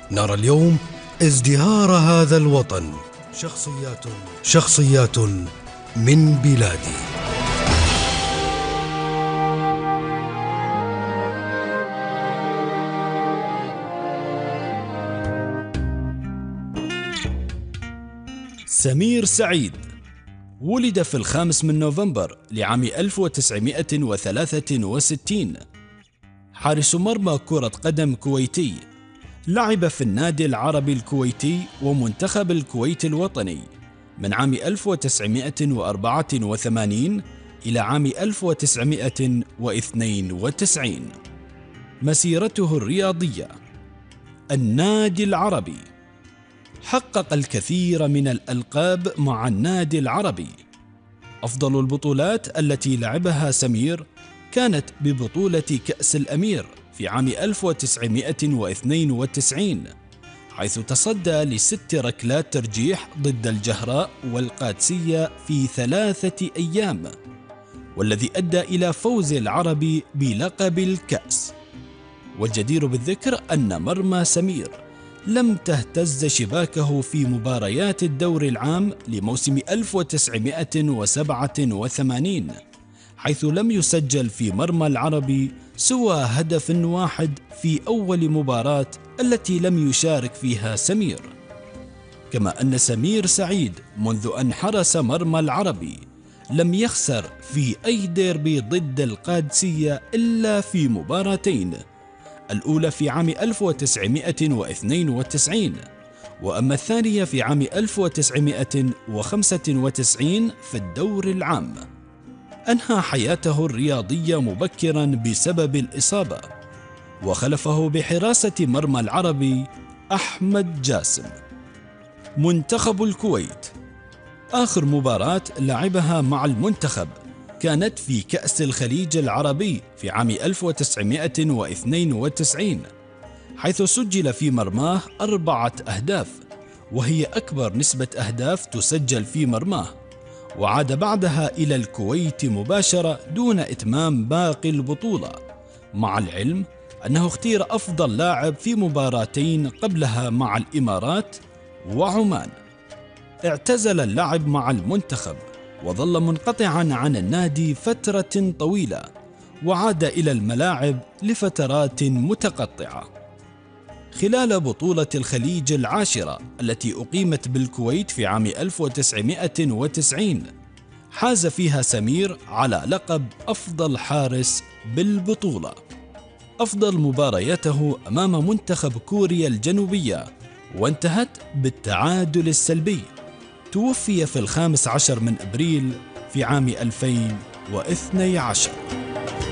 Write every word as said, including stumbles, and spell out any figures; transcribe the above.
نرى اليوم ازدهار هذا الوطن. شخصيات شخصيات من بلادي. سمير سعيد ولد في الخامس من نوفمبر لعام ألف وتسعمائة وثلاثة وستين. حارس مرمى كرة قدم كويتي، لعب في النادي العربي الكويتي ومنتخب الكويت الوطني من عام ألف وتسعمائة وأربعة وثمانين إلى عام ألف وتسعمائة واثنين وتسعين. مسيرته الرياضية: النادي العربي، حقق الكثير من الألقاب مع النادي العربي. أفضل البطولات التي لعبها سمير كانت ببطولة كأس الأمير في عام ألف وتسعمائة واثنين وتسعين، حيث تصدى لست ركلات ترجيح ضد الجهراء والقادسية في ثلاثة أيام، والذي أدى إلى فوز العربي بلقب الكأس. والجدير بالذكر أن مرمى سمير لم تهتز شباكه في مباريات الدور العام لموسم ألف وتسعمائة وسبعة وثمانين، حيث لم يسجل في مرمى العربي سوى هدف واحد في أول مباراة التي لم يشارك فيها سمير. كما أن سمير سعيد منذ أن حرس مرمى العربي لم يخسر في أي ديربي ضد القادسية إلا في مباراتين، الأولى في عام ألف وتسعمائة واثنين وتسعين، وأما الثانية في عام ألف وتسعمائة وخمسة وتسعين في الدور العام. أنهى حياته الرياضية مبكرا بسبب الإصابة، وخلفه بحراسة مرمى العربي أحمد جاسم. منتخب الكويت: آخر مباراة لعبها مع المنتخب كانت في كأس الخليج العربي في عام ألف وتسعمائة واثنين وتسعين، حيث سجل في مرماه أربعة أهداف، وهي أكبر نسبة أهداف تسجل في مرماه، وعاد بعدها إلى الكويت مباشرة دون إتمام باقي البطولة، مع العلم أنه اختير أفضل لاعب في مباراتين قبلها مع الإمارات وعمان. اعتزل اللعب مع المنتخب وظل منقطعا عن النادي فترة طويلة، وعاد إلى الملاعب لفترات متقطعة. خلال بطولة الخليج العاشرة التي أقيمت بالكويت في عام ألف وتسعمائة وتسعين، حاز فيها سمير على لقب أفضل حارس بالبطولة. أفضل مبارياته أمام منتخب كوريا الجنوبية، وانتهت بالتعادل السلبي. توفي في الخامس عشر من أبريل في عام ألفين واثني عشر.